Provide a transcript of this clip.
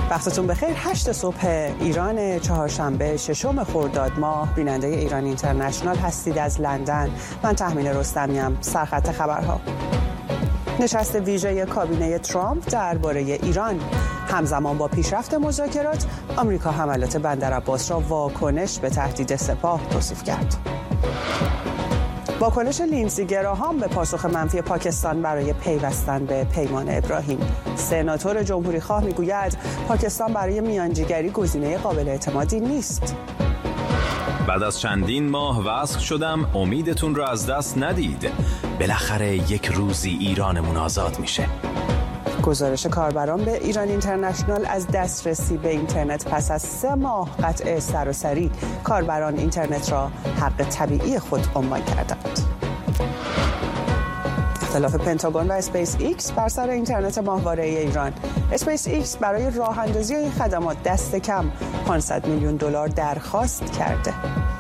وقتتون بخیر. 8 صبح ایران، چهارشنبه 6 خرداد ماه. بیننده ایران اینترنشنال هستید از لندن. من تحمین رستمی‌ام. سرخط خبرها: نشست ویژه کابینه ترامپ درباره ایران. همزمان با پیشرفت مذاکرات، آمریکا حملات بندرعباس را واکنش به تهدید سپاه توصیف کرد. واکنش لیندزی گراهام به پاسخ منفی پاکستان برای پیوستن به پیمان ابراهیم. سناتور جمهوری خواه میگوید پاکستان برای میانجیگری گزینه قابل اعتمادی نیست. بعد از چندین ماه وصل شدم، امیدتون رو از دست ندید. بالاخره یک روزی ایرانمون آزاد میشه. گزارش کاربران به ایران اینترنشنال از دسترسی به اینترنت پس از 3 ماه قطع سراسری، کاربران اینترنت را حق طبیعی خود عنوان کردند. اختلاف پنتاگون و اسپیس ایکس بر سر اینترنت ماهواره ایران. اسپیس ایکس برای راه اندازی این خدمات دست کم $500 میلیون درخواست کرده.